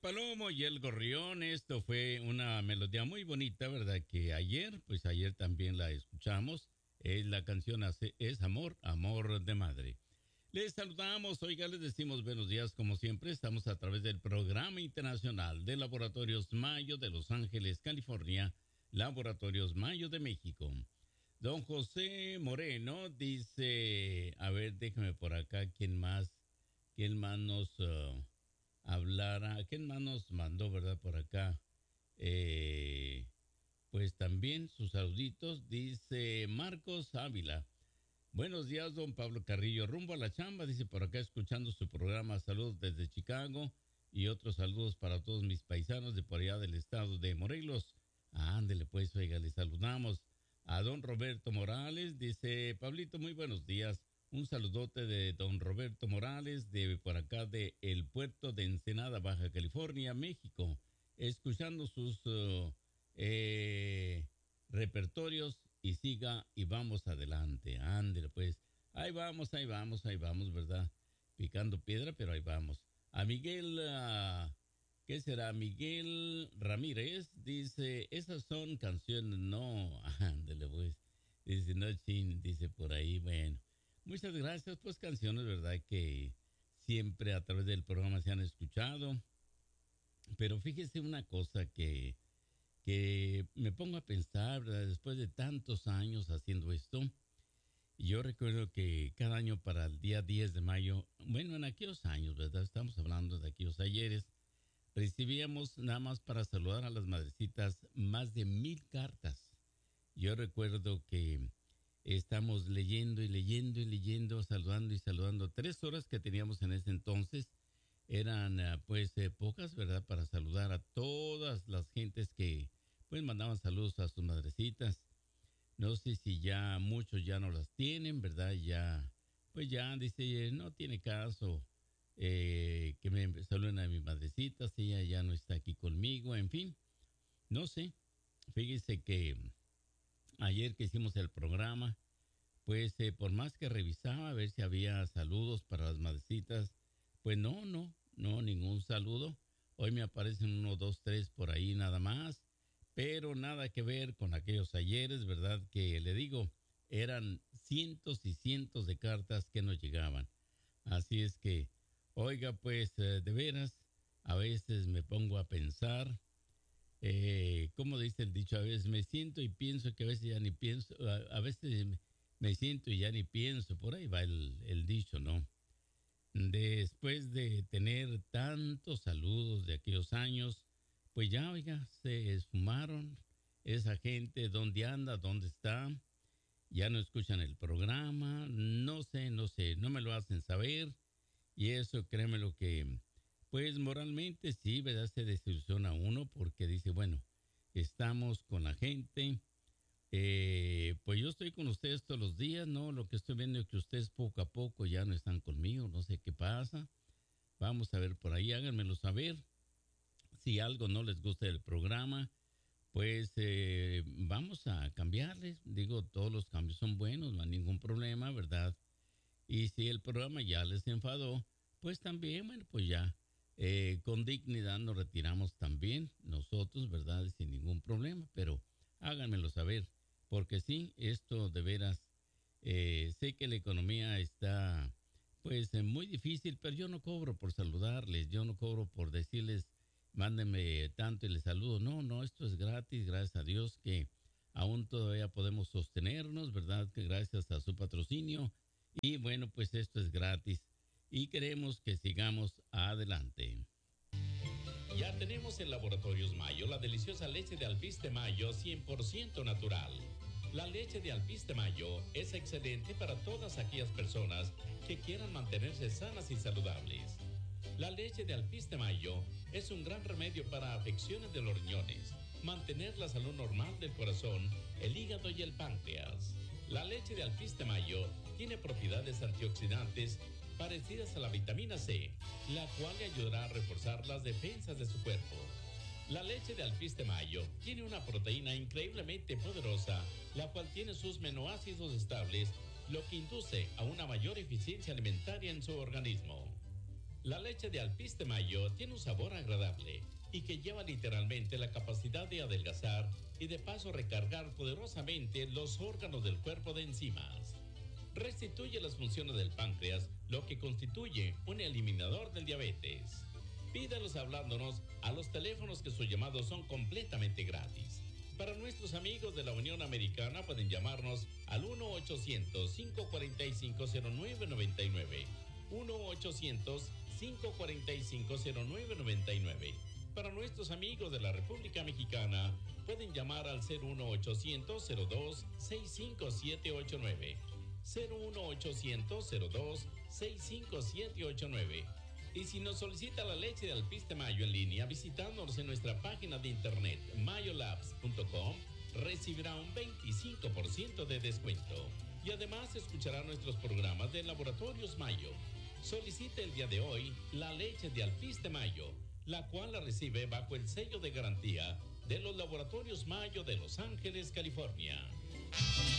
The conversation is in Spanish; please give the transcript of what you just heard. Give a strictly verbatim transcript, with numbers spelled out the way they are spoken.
Palomo y el Gorrión. Esto fue una melodía muy bonita, ¿verdad? Que ayer, pues ayer también la escuchamos. Es la canción hace, es Amor, Amor de Madre. Les saludamos, oiga, les decimos buenos días como siempre. Estamos a través del Programa Internacional de Laboratorios Mayo de Los Ángeles, California, Laboratorios Mayo de México. Don José Moreno dice, a ver, déjame por acá, ¿quién más? ¿Quién más nos uh, hablara? ¿Quién más nos mandó, verdad, por acá? Eh, pues también sus saluditos, dice Marcos Ávila. Buenos días, don Pablo Carrillo. Rumbo a la chamba, dice por acá, escuchando su programa. Saludos desde Chicago y otros saludos para todos mis paisanos de por allá del estado de Morelos. Ah, ándele pues, oiga, le saludamos. A don Roberto Morales, dice Pablito, muy buenos días. Un saludote de don Roberto Morales, de por acá de el puerto de Ensenada, Baja California, México. Escuchando sus uh, eh, repertorios y siga y vamos adelante. Ándale pues, ahí vamos, ahí vamos, ahí vamos, ¿verdad? Picando piedra, pero ahí vamos. A Miguel... Uh, ¿Qué será? Miguel Ramírez dice, esas son canciones, no, ándale pues, dice, no, chin, dice por ahí, bueno, muchas gracias, pues canciones, ¿verdad? Que siempre a través del programa se han escuchado, pero fíjese una cosa que, que me pongo a pensar, ¿verdad? Después de tantos años haciendo esto, y yo recuerdo que cada año para el día diez de mayo, bueno, en aquellos años, ¿verdad? Estamos hablando de aquellos ayeres, recibíamos nada más para saludar a las madrecitas más de mil cartas. Yo recuerdo que estamos leyendo y leyendo y leyendo, saludando y saludando. Tres horas que teníamos en ese entonces eran pues eh, pocas, ¿verdad? Para saludar a todas las gentes que pues mandaban saludos a sus madrecitas. No sé si ya muchos ya no las tienen, ¿verdad? Ya, pues ya dice, no tiene caso. Eh, que me saluden a mi madrecita, si ella ya no está aquí conmigo, en fin, no sé. Fíjese que ayer que hicimos el programa, pues eh, por más que revisaba a ver si había saludos para las madrecitas, pues no, no, no, ningún saludo. Hoy me aparecen uno, dos, tres por ahí nada más, pero nada que ver con aquellos ayeres, ¿verdad? Que le digo, eran cientos y cientos de cartas que nos llegaban. Así es que oiga, pues, eh, de veras, a veces me pongo a pensar, eh, como dice el dicho, a veces me siento y pienso que a veces ya ni pienso, a, a veces me, me siento y ya ni pienso, por ahí va el, el dicho, ¿no? Después de tener tantos saludos de aquellos años, pues ya, oiga, se esfumaron esa gente, ¿dónde anda? ¿Dónde está? Ya no escuchan el programa, no sé, no sé, no me lo hacen saber. Y eso, créeme lo que, pues moralmente sí, ¿verdad? Se desilusiona uno porque dice, bueno, estamos con la gente, eh, pues yo estoy con ustedes todos los días, ¿no? Lo que estoy viendo es que ustedes poco a poco ya no están conmigo, no sé qué pasa. Vamos a ver por ahí, háganmelo saber. Si algo no les gusta del programa, pues eh, vamos a cambiarles. Digo, todos los cambios son buenos, no hay ningún problema, ¿verdad? Y si el programa ya les enfadó, pues también, bueno, pues ya, eh, con dignidad nos retiramos también nosotros, ¿verdad? Sin ningún problema, pero háganmelo saber, porque sí, esto de veras, eh, sé que la economía está, pues, eh, muy difícil, pero yo no cobro por saludarles, yo no cobro por decirles, mándenme tanto y les saludo. No, no, esto es gratis, gracias a Dios que aún todavía podemos sostenernos, ¿verdad? Que gracias a su patrocinio. Y bueno, pues esto es gratis y queremos que sigamos adelante. Ya tenemos en Laboratorios Mayo la deliciosa leche de Alpiste Mayo cien por ciento natural. La leche de Alpiste Mayo es excelente para todas aquellas personas que quieran mantenerse sanas y saludables. La leche de Alpiste Mayo es un gran remedio para afecciones de los riñones, mantener la salud normal del corazón, el hígado y el páncreas. La leche de Alpiste Mayo tiene propiedades antioxidantes parecidas a la vitamina C, la cual le ayudará a reforzar las defensas de su cuerpo. La leche de Alpiste Mayo tiene una proteína increíblemente poderosa, la cual tiene sus aminoácidos estables, lo que induce a una mayor eficiencia alimentaria en su organismo. La leche de Alpiste Mayo tiene un sabor agradable y que lleva literalmente la capacidad de adelgazar y de paso recargar poderosamente los órganos del cuerpo de enzimas. Restituye las funciones del páncreas, lo que constituye un eliminador del diabetes. Pídalos hablándonos a los teléfonos que sus llamados son completamente gratis. Para nuestros amigos de la Unión Americana pueden llamarnos al uno ochocientos, cinco cuatro cinco, cero nueve nueve nueve. uno ochocientos, cinco cuatro cinco, cero nueve nueve nueve. Para nuestros amigos de la República Mexicana pueden llamar al cero uno ochocientos, cero dos, seis cinco siete ocho nueve. cero uno ochocientos, cero dos, seis cinco siete ocho nueve. Y si nos solicita la leche de Alpiste Mayo en línea visitándonos en nuestra página de internet mayolabs punto com, recibirá un veinticinco por ciento de descuento. Y además escuchará nuestros programas de Laboratorios Mayo. Solicite el día de hoy la leche de Alpiste Mayo, la cual la recibe bajo el sello de garantía de los Laboratorios Mayo de Los Ángeles, California.